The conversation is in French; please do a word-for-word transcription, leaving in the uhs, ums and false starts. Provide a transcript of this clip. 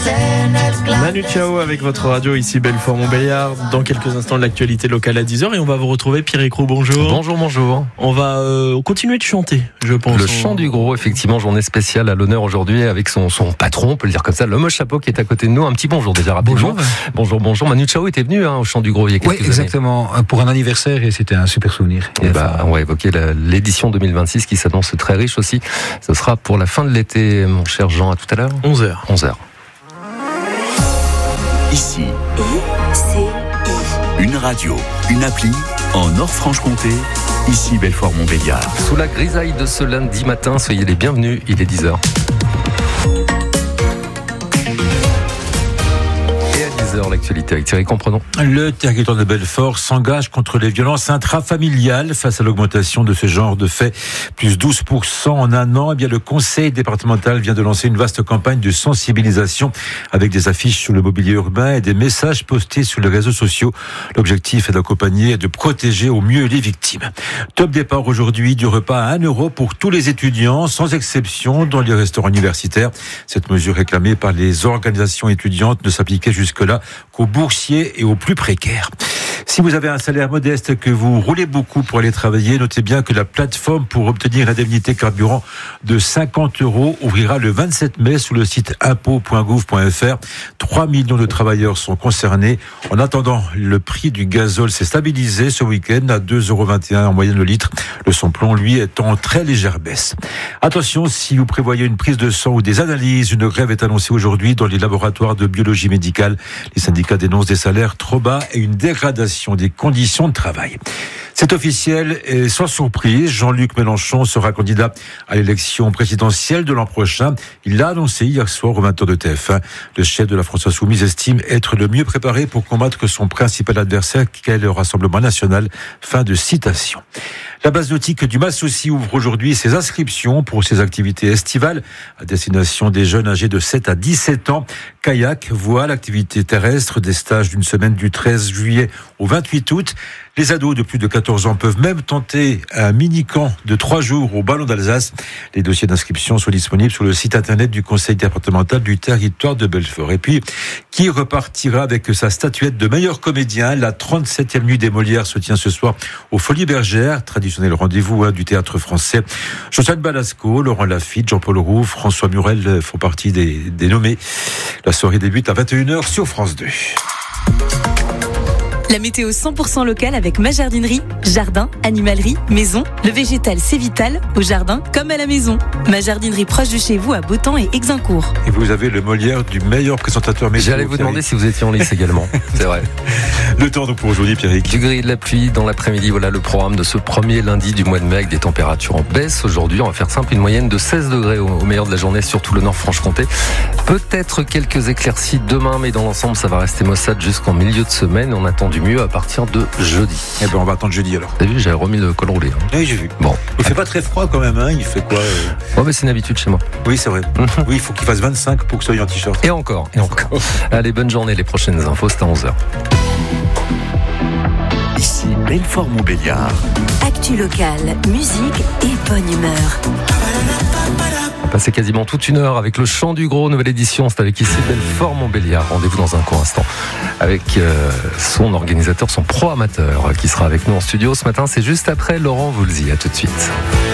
Manu Chao avec votre radio ici Belfort-Montbéliard. Dans quelques instants de l'actualité locale à dix heures et on va vous retrouver Pierre Roux, bonjour. Bonjour, bonjour. On va euh, continuer de chanter, je pense. Le chant du gros, effectivement, journée spéciale à l'honneur aujourd'hui avec son, son patron, on peut le dire comme ça, l'homme au chapeau qui est à côté de nous. Un petit bonjour déjà rapidement. Bonjour. Bonjour, bonjour. Manu Chao était venu hein, au chant du gros il y a quelques Oui, exactement, années. pour un anniversaire et c'était un super souvenir. Et bah, on va évoquer la, l'édition deux mille vingt-six qui s'annonce très riche aussi. Ce sera pour la fin de l'été, mon cher Jean, à tout à l'heure. onze heures. onze heures. Ici, I C I. une radio, une appli en Nord-Franche-Comté. Ici Belfort-Montbéliard. Sous la grisaille de ce lundi matin, soyez les bienvenus, il est dix heures. L'actualité avec Thierry Comprenons. Le territoire de Belfort s'engage contre les violences intrafamiliales face à l'augmentation de ce genre de faits, plus douze pour cent en un an. Eh bien, le conseil départemental vient de lancer une vaste campagne de sensibilisation avec des affiches sur le mobilier urbain et des messages postés sur les réseaux sociaux. L'objectif est d'accompagner et de protéger au mieux les victimes. Top départ aujourd'hui du repas à un euro pour tous les étudiants, sans exception, dans les restaurants universitaires. Cette mesure réclamée par les organisations étudiantes ne s'appliquait jusque-là qu'aux boursiers et aux plus précaires. Si vous avez un salaire modeste, que vous roulez beaucoup pour aller travailler, notez bien que la plateforme pour obtenir l'indemnité carburant de cinquante euros ouvrira le vingt-sept mai sur le site impôt point gouv point f r. trois millions de travailleurs sont concernés. En attendant, le prix du gazole s'est stabilisé ce week-end à deux euros vingt et un en moyenne le litre. Le samplon, lui, est en très légère baisse. Attention, si vous prévoyez une prise de sang ou des analyses, une grève est annoncée aujourd'hui dans les laboratoires de biologie médicale. Les syndicats dénoncent des salaires trop bas et une dégradation des conditions de travail. C'est officiel et sans surprise, Jean-Luc Mélenchon sera candidat à l'élection présidentielle de l'an prochain. Il l'a annoncé hier soir au vingt heures de T F un. Le chef de la France Insoumise estime être le mieux préparé pour combattre son principal adversaire, qu'est le Rassemblement National. Fin de citation. La base nautique du Massouci ouvre aujourd'hui ses inscriptions pour ses activités estivales à destination des jeunes âgés de sept à dix-sept ans. Kayak, voile, activités terrestres, des stages d'une semaine du treize juillet au vingt-huit août. Les ados de plus de quatorze ans peuvent même tenter un mini-camp de trois jours au Ballon d'Alsace. Les dossiers d'inscription sont disponibles sur le site internet du Conseil départemental du territoire de Belfort. Et puis, qui repartira avec sa statuette de meilleur comédien? La trente-septième nuit des Molières se tient ce soir aux Folies Bergères, traditionnel rendez-vous hein, du théâtre français. Josiane Balasco, Laurent Lafitte, Jean-Paul Roux, François Murel font partie des, des nommés. La soirée débute à vingt et une heures sur France deux. La météo cent pour cent locale avec ma jardinerie. Jardin, animalerie, maison. Le végétal, c'est vital, au jardin comme à la maison. Ma jardinerie proche de chez vous à Beautemps et Exincourt. Et vous avez le Molière du meilleur présentateur météo. J'allais vous demander si vous étiez en lice également. C'est vrai. Le temps donc pour aujourd'hui, Pierrick. Du gris et de la pluie dans l'après-midi. Voilà le programme de ce premier lundi du mois de mai avec des températures en baisse. Aujourd'hui, on va faire simple, une moyenne de seize degrés au, au meilleur de la journée sur tout le Nord-Franche-Comté. Peut-être quelques éclaircies demain, mais dans l'ensemble, ça va rester maussade jusqu'en milieu de semaine. On attend du mieux à partir de jeudi. Eh ben, on va attendre jeudi alors. T'as vu, j'avais remis le col roulé. Hein. Oui, j'ai vu. Bon. Il fait pas très froid quand même, hein. Il fait quoi euh... Ouais, mais c'est une habitude chez moi. Oui, c'est vrai. Oui, il faut qu'il fasse vingt-cinq pour que ce soit en t-shirt. Et encore, et encore. Allez, bonne journée. Les prochaines infos, c'est à onze heures. Ici Belfort-Montbéliard. Actu locale, musique et bonne humeur. On a passé quasiment toute une heure avec le chant du gros, nouvelle édition. C'est avec ici Belfort-Montbéliard. Rendez-vous dans un court instant avec euh, son organisateur, son pro amateur qui sera avec nous en studio ce matin. C'est juste après Laurent Voulzy. À tout de suite.